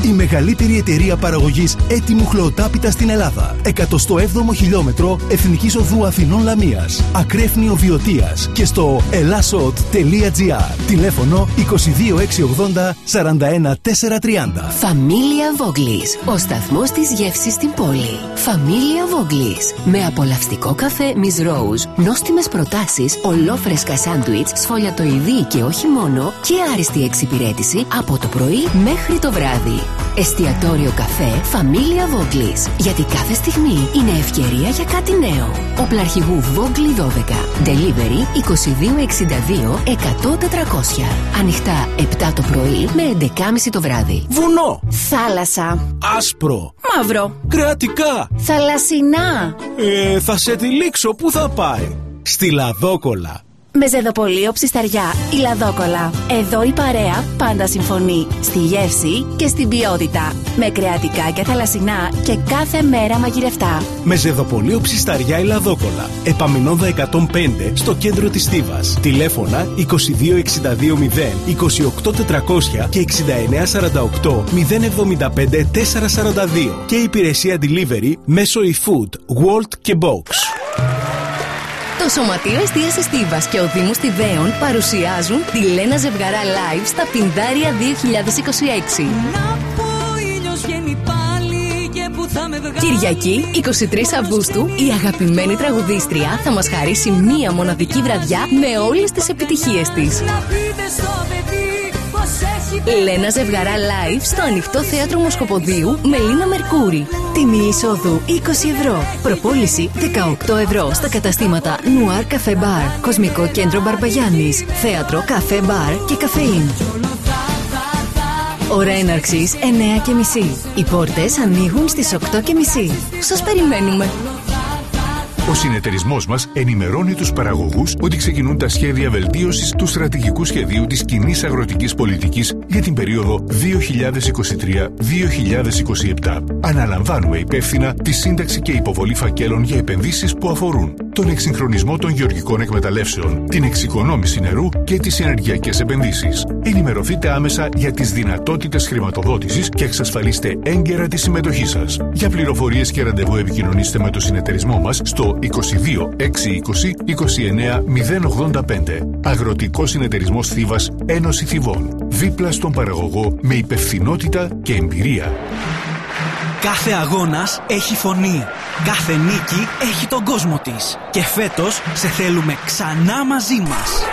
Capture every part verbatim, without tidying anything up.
Η μεγαλύτερη εταιρεία παραγωγής έτοιμου χλωοτάπητα στην Ελλάδα. εκατοστό έβδομο χιλιόμετρο Εθνικής Οδού Αθηνών Λαμίας. Ακρέφνιο Βιωτίας. Και στο ελάσσοτ τελεία τζι άρ. Τηλέφωνο είκοσι δύο έξι ογδόντα σαράντα ένα τετρακόσια τριάντα. Φαμίλια Βόγκλης. Ο σταθμός της γεύσης στην πόλη. Φαμίλια Βόγκλης. Με απολαυστικό καφέ Miss Rose, νόστιμες προτάσεις, ολόφρεσκα σάντουιτς, σφολιατοειδή και όχι μόνο, και άριστη εξυπηρέτηση από το πρωί μέχρι το βράδυ. Εστιατόριο καφέ Φαμίλια Βόγκλης. Γιατί κάθε στιγμή είναι ευκαιρία για κάτι νέο. Οπλαρχηγού Βόγκλη δώδεκα. Delivery είκοσι δύο εξήντα δύο εκατό τετρακόσια. Ανοιχτά επτά το πρωί με έντεκα και μισή το βράδυ. Βουνό. Θάλασσα. Άσπρο. Μαύρο. Κρεατικά. Θαλασσινά. Ε, θα σε τυλίξω. Πού θα πάει? Στη Λαδόκολα. Με ζεδοπολείο Ψισταριά, η Λαδόκολα. Εδώ η παρέα πάντα συμφωνεί. Στη γεύση και στην ποιότητα. Με κρεατικά και θαλασσινά και κάθε μέρα μαγειρευτά. Με ζεδοπολείο Ψισταριά, η Λαδόκολα. Επαμινόδα εκατόν πέντε στο κέντρο της Στίβας. Τηλέφωνα είκοσι δύο εξήντα δύο μηδέν είκοσι οκτώ τετρακόσια και εξήντα εννέα σαράντα οκτώ μηδέν εβδομήντα πέντε τετρακόσια σαράντα δύο. Και υπηρεσία delivery μέσω eFood, Wolt και Box. Το Σωματείο Εστίασης Στίβας και ο Δήμος Στιβαίων παρουσιάζουν τη Λένα Ζευγαρά Live στα Πινδάρια δύο χιλιάδες είκοσι έξι. Κυριακή, εικοστή τρίτη Αυγούστου, η αγαπημένη τραγουδίστρια θα μας χαρίσει μία μοναδική βραδιά με όλες τις επιτυχίες της. Λένα Ζευγαρά Live στο ανοιχτό θέατρο Μοσκοποδίου με Λίνα Μερκούρη. Τιμή εισόδου είκοσι ευρώ. Προπόληση δεκαοκτώ ευρώ στα καταστήματα Νουάρ Καφέ Μπαρ, Κοσμικό Κέντρο Μπαρμπαγιάννης, Θέατρο Καφέ Μπαρ και Καφεΐν. Ώρα έναρξης εννέα και μισή. Οι πόρτες ανοίγουν στις οκτώ και μισή. Σας περιμένουμε. Ο συνεταιρισμός μας ενημερώνει τους παραγωγούς ότι ξεκινούν τα σχέδια βελτίωσης του στρατηγικού σχεδίου της κοινής αγροτικής πολιτικής για την περίοδο δύο χιλιάδες είκοσι τρία με δύο χιλιάδες είκοσι επτά. Αναλαμβάνουμε υπεύθυνα τη σύνταξη και υποβολή φακέλων για επενδύσεις που αφορούν τον εξυγχρονισμό των γεωργικών εκμεταλλεύσεων, την εξοικονόμηση νερού και τις ενεργειακές επενδύσεις. Ενημερωθείτε άμεσα για τις δυνατότητες χρηματοδότησης και εξασφαλίστε έγκαιρα τη συμμετοχή σας. Για πληροφορίες και ραντεβού επικοινωνήστε με το συνεταιρισμό μας στο είκοσι δύο εξακόσια είκοσι είκοσι εννέα μηδέν ογδόντα πέντε. Αγροτικός Συνεταιρισμός Θήβας, Ένωση Θηβών. Δίπλα στον παραγωγό με υπευθυνότητα και εμπειρία. Κάθε αγώνας έχει φωνή. Κάθε νίκη έχει τον κόσμο της. Και φέτος σε θέλουμε ξανά μαζί μας.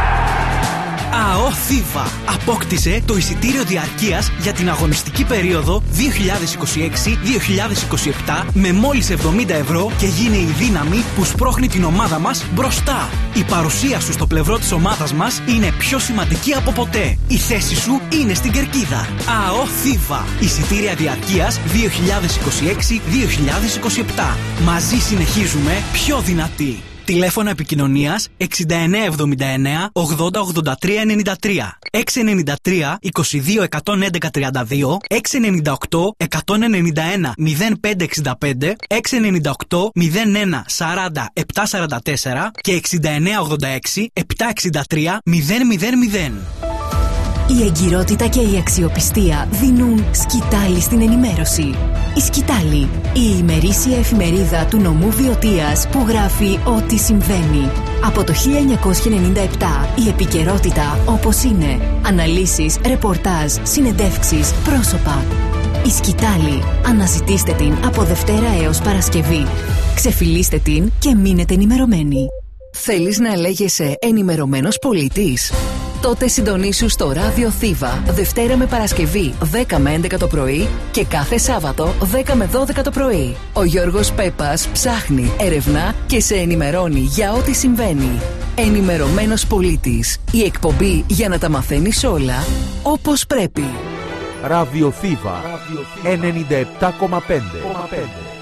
ΑΟ Θήβα απόκτησε το εισιτήριο διαρκείας για την αγωνιστική περίοδο δύο χιλιάδες είκοσι έξι δύο χιλιάδες είκοσι επτά με μόλις εβδομήντα ευρώ και γίνει η δύναμη που σπρώχνει την ομάδα μας μπροστά. Η παρουσία σου στο πλευρό της ομάδας μας είναι πιο σημαντική από ποτέ. Η θέση σου είναι στην κερκίδα. ΑΟ Θήβα. Εισιτήρια διαρκείας δύο χιλιάδες είκοσι έξι δύο χιλιάδες είκοσι επτά. Μαζί συνεχίζουμε πιο δυνατοί. Τηλέφωνα επικοινωνίας εξήντα εννέα εβδομήντα εννέα ογδόντα ογδόντα τρία ενενήντα τρία, έξι εννιά τρία είκοσι δύο εκατόν έντεκα τριάντα δύο, έξι εννιά οκτώ εκατόν ενενήντα ένα μηδέν πέντε εξήντα πέντε, έξι εννιά οκτώ μηδέν ένα σαράντα επτά σαράντα τέσσερα και εξήντα εννέα ογδόντα έξι επτακόσια εξήντα τρία μηδέν μηδέν μηδέν. Η εγκυρότητα και η αξιοπιστία δίνουν σκητάλη στην ενημέρωση. Η Σκητάλη, η ημερήσια εφημερίδα του νομού Βιωτίας που γράφει ό,τι συμβαίνει. Από το χίλια εννιακόσια ενενήντα επτά η επικαιρότητα όπως είναι. Αναλύσεις, ρεπορτάζ, συνεντεύξεις, πρόσωπα. Η Σκητάλη. Αναζητήστε την από Δευτέρα έως Παρασκευή. Ξεφυλίστε την και μείνετε ενημερωμένοι. Θέλεις να λέγεσαι ενημερωμένος πολίτης? Τότε συντονίσου στο Ράδιο Θήβα Δευτέρα με Παρασκευή δέκα με έντεκα το πρωί και κάθε Σάββατο δέκα με δώδεκα το πρωί. Ο Γιώργος Πέπας ψάχνει, ερευνά και σε ενημερώνει για ό,τι συμβαίνει. Ενημερωμένος πολίτης. Η εκπομπή για να τα μαθαίνεις όλα όπως πρέπει. Ράδιο Θήβα ενενήντα επτά κόμμα πέντε.